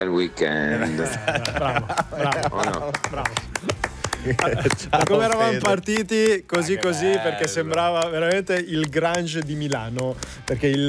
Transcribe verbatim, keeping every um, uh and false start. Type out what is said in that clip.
il weekend. Bravo, bravo, Oh no. bravo. Ciao, Come eravamo Fede. partiti così Ah, che così perché bello. sembrava veramente il grunge di Milano, perché il